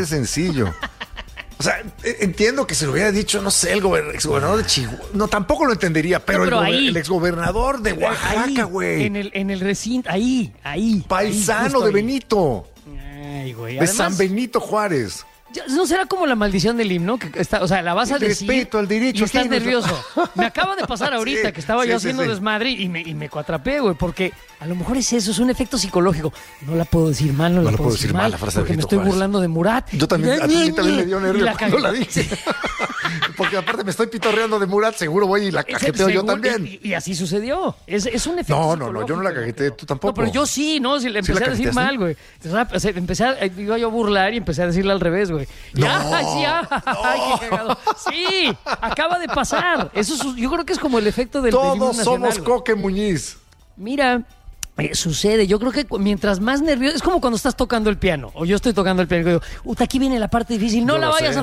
de sencillo. O sea, entiendo que se lo hubiera dicho, no sé, el exgobernador de Chihuahua. No, tampoco lo entendería, pero el exgobernador de Oaxaca, güey. En el recinto, ahí. Paisano de Benito. Ay, güey. De San Benito Juárez. ¿No será como la maldición del himno? Que está, o sea, la vas a decir. Respeto al derecho. Y estás nervioso. Me acaba de pasar ahorita que estaba yo haciendo desmadre y me cuatrapé, güey, porque a lo mejor es eso, es un efecto psicológico. No la puedo decir mal, no la puedo decir mal, la frase porque me estoy burlando de Murat. Yo también, a mí también me dio nervio cuando la dije. Porque aparte me estoy pitorreando de Murat, seguro voy y la cajeteo yo también. Y así sucedió. Es un efecto psicológico. No, yo no la cajeteé, tú tampoco. No, pero yo sí, ¿no? Si le empecé a decir mal, güey. O sea, iba yo a burlar y empecé a decirle al revés, güey. Ay, qué cagado. Sí, acaba de pasar. Eso yo creo que es como el efecto del Todos somos Coque Muñiz. Mira, sucede. Yo creo que mientras más nervioso, es como cuando estás tocando el piano, o yo estoy tocando el piano y digo, aquí viene la parte difícil, no la vayas a...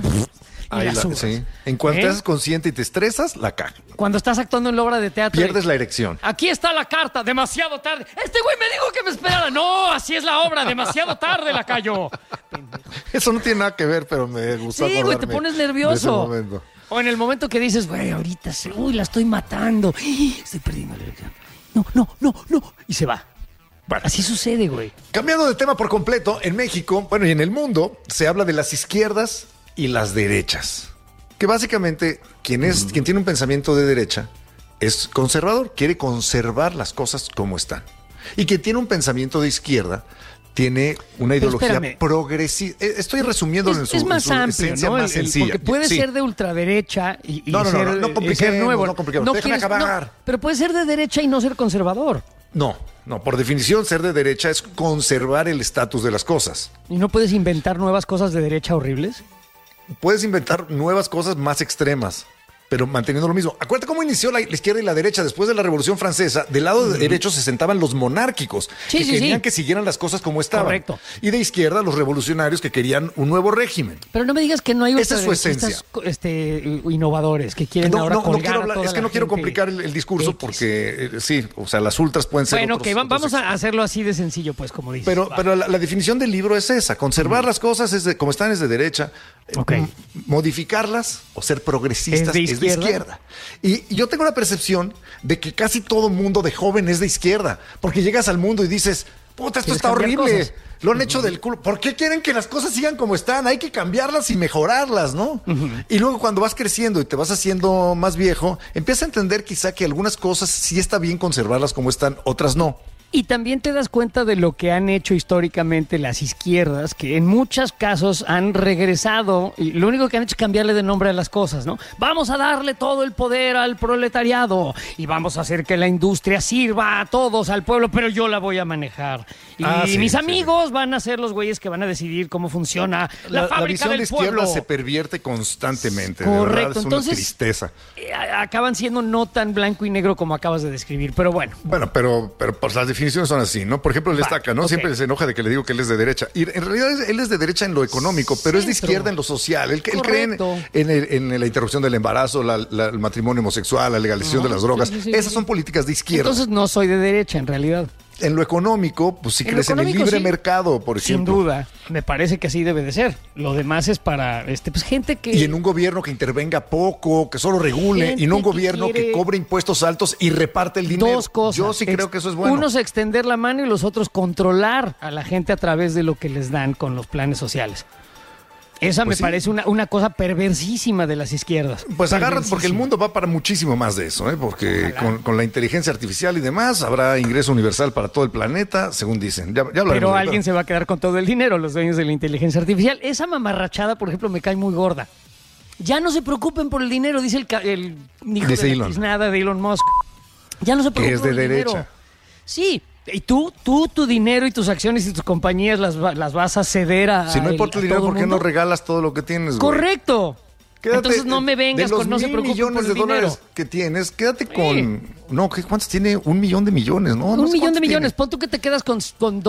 Sí. En cuanto te haces consciente y te estresas, la cagas. Cuando estás actuando en la obra de teatro. Pierdes la erección. Aquí está la carta, demasiado tarde. Este güey me dijo que me esperara. No, así es la obra, demasiado tarde la cayó. Pendejo. Eso no tiene nada que ver, pero me gusta. Sí, güey, te pones nervioso. O en el momento que dices, güey, ahorita la estoy matando. Estoy perdiendo la erección. No. Y se va. Bueno, así sucede, güey. Cambiando de tema por completo, en México, bueno, y en el mundo, se habla de las izquierdas y las derechas. Que básicamente, quien tiene un pensamiento de derecha es conservador, quiere conservar las cosas como están. Y quien tiene un pensamiento de izquierda tiene una ideología progresista. Estoy resumiendo en su más amplio, esencia ¿no? más sencilla. Porque puede ser de ultraderecha y no ser nuevo. No compliquemos, déjame acabar. Pero puede ser de derecha y no ser conservador. No, por definición ser de derecha es conservar el estatus de las cosas. ¿Y no puedes inventar nuevas cosas de derecha horribles? Puedes inventar nuevas cosas más extremas, pero manteniendo lo mismo. Acuérdate cómo inició la izquierda y la derecha después de la Revolución Francesa. Del lado derecho se sentaban los monárquicos, que querían que siguieran las cosas como estaban. Correcto. Y de izquierda los revolucionarios que querían un nuevo régimen. Pero no me digas que no hay esa es su esencia. Innovadores que quieren ahora colgar a toda es que no quiero complicar el discurso porque o sea, las ultras pueden ser vamos a hacerlo así de sencillo, pues, como dices. Pero la definición del libro es esa. Conservar las cosas como están es de derecha. Modificarlas o ser progresistas es de izquierda. Y yo tengo la percepción de que casi todo mundo de joven es de izquierda, porque llegas al mundo y dices, puta, esto está horrible, lo han hecho del culo. ¿Por qué quieren que las cosas sigan como están? Hay que cambiarlas y mejorarlas, ¿no? Y luego cuando vas creciendo y te vas haciendo más viejo, empiezas a entender quizá que algunas cosas sí está bien conservarlas como están, otras no. Y también te das cuenta de lo que han hecho históricamente las izquierdas, que en muchos casos han regresado y lo único que han hecho es cambiarle de nombre a las cosas, ¿no? Vamos a darle todo el poder al proletariado y vamos a hacer que la industria sirva a todos, al pueblo, pero yo la voy a manejar. Y mis amigos van a ser los güeyes que van a decidir cómo funciona la fábrica del pueblo. La visión de izquierda se pervierte constantemente. Correcto. De verdad, es entonces, una tristeza. Acaban siendo no tan blanco y negro como acabas de describir, pero bueno. Bueno, pero por las definiciones son así, ¿no? Por ejemplo, él destaca, ¿no? Siempre se enoja de que le digo que él es de derecha. Y en realidad él es de derecha en lo económico, pero es de izquierda en lo social. Él cree en la interrupción del embarazo, el matrimonio homosexual, la legalización de las drogas. Esas son políticas de izquierda. Entonces no soy de derecha, en realidad. En lo económico, pues sí crees en el libre mercado, por ejemplo. Sin duda, me parece que así debe de ser. Lo demás es para pues gente que... Y en un gobierno que intervenga poco, que solo regule, y no un gobierno que cobre impuestos altos y reparte el dinero. Dos cosas. Yo sí creo que eso es bueno. Unos extender la mano y los otros controlar a la gente a través de lo que les dan con los planes sociales. Esa me parece una cosa perversísima de las izquierdas. Pues agarran, porque el mundo va para muchísimo más de eso, ¿eh? Porque con la inteligencia artificial y demás habrá ingreso universal para todo el planeta, según dicen. Ya pero alguien se va a quedar con todo el dinero, los dueños de la inteligencia artificial. Esa mamarrachada, por ejemplo, me cae muy gorda. Ya no se preocupen por el dinero, dice el hijo de nada de Elon Musk. Ya no se preocupen por el dinero. Que es de derecha. Sí. Y tú, tu dinero y tus acciones y tus compañías las vas a ceder a. Si no importa el dinero, ¿por qué no regalas todo lo que tienes, güey? Correcto. Entonces no me vengas con no se preocupen por el dinero. De los $1,000 millones de dólares que tienes, quédate con... No, ¿cuántos tiene? 1 millón de millones, ¿no? Un millón de millones. Pon tú que te quedas con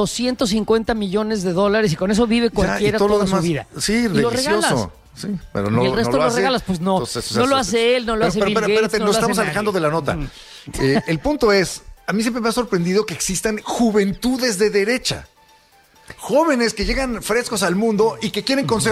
250 millones de dólares y con eso vive cualquiera toda su vida. Sí, religioso. Sí, pero no, y el resto lo regalas, pues no. Entonces, no lo hace él, no lo hace Bill Gates. Espérate, nos estamos alejando de la nota. El punto es... A mí siempre me ha sorprendido que existan juventudes de derecha. Jóvenes que llegan frescos al mundo y que quieren conservar